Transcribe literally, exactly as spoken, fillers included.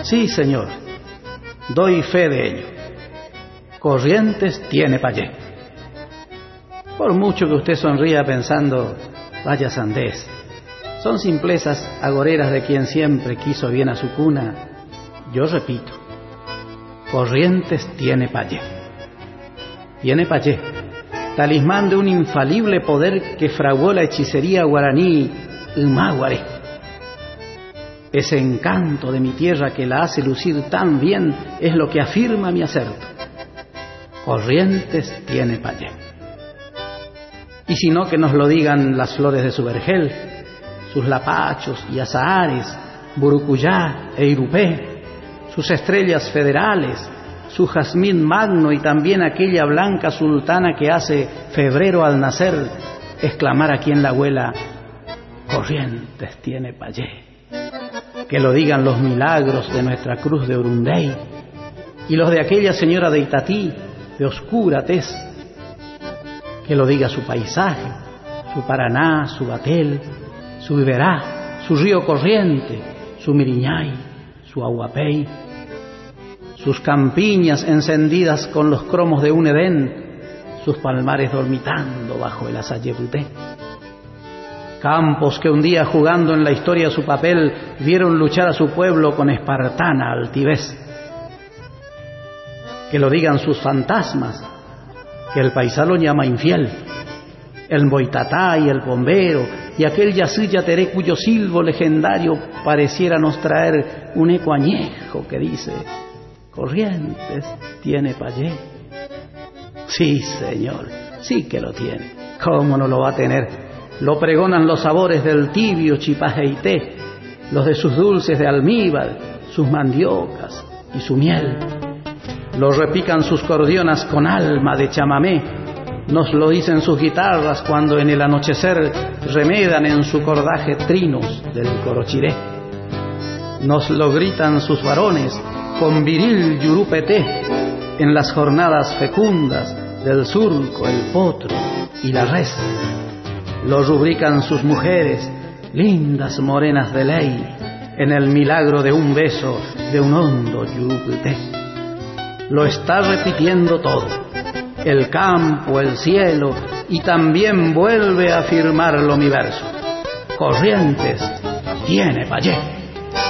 Sí, señor, doy fe de ello. Corrientes tiene payé. Por mucho que usted sonría pensando, vaya sandez, son simplezas agoreras de quien siempre quiso bien a su cuna, yo repito, Corrientes tiene payé. Tiene payé, talismán de un infalible poder que fraguó la hechicería guaraní Humáguaré. Ese encanto de mi tierra que la hace lucir tan bien es lo que afirma mi acerto. Corrientes tiene payé. Y si no, que nos lo digan las flores de su vergel, sus lapachos y azahares, burucuyá e irupé, sus estrellas federales, su jazmín magno y también aquella blanca sultana que hace febrero al nacer exclamar aquí en la abuela, Corrientes tiene payé. Que lo digan los milagros de nuestra cruz de Urundey y los de aquella señora de Itatí, de oscura tez. Que lo diga su paisaje, su Paraná, su Batel, su Iberá, su río corriente, su Miriñay, su Aguapey, sus campiñas encendidas con los cromos de un Edén, sus palmares dormitando bajo el azayebuté. Campos que un día jugando en la historia su papel vieron luchar a su pueblo con espartana altivez. Que lo digan sus fantasmas, que el paisano llama infiel, el Boitatá y el Bombero y aquel Yací Yateré cuyo silbo legendario pareciera nos traer un eco añejo que dice, Corrientes tiene payé. Sí, señor, sí que lo tiene. ¿Cómo no lo va a tener? Lo pregonan los sabores del tibio chipajeité, los de sus dulces de almíbar, sus mandiocas y su miel. Lo repican sus cordionas con alma de chamamé, nos lo dicen sus guitarras cuando en el anochecer remedan en su cordaje trinos del corochiré. Nos lo gritan sus varones con viril yurupeté en las jornadas fecundas del surco, el potro y la res. Lo rubrican sus mujeres, lindas morenas de ley, en el milagro de un beso de un hondo yurupeté. Lo está repitiendo todo, el campo, el cielo, y también vuelve a afirmarlo mi verso. Corrientes tiene payé.